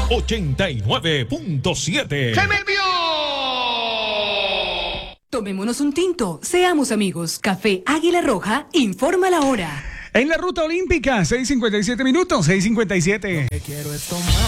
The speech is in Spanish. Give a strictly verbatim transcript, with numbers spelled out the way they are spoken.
ochenta y nueve punto siete. ¡Se me envió! Tomémonos un tinto, seamos amigos. Café Águila Roja informa la hora. En la ruta olímpica, seis cincuenta y siete minutos, seis cincuenta y siete. Lo que quiero es tomar.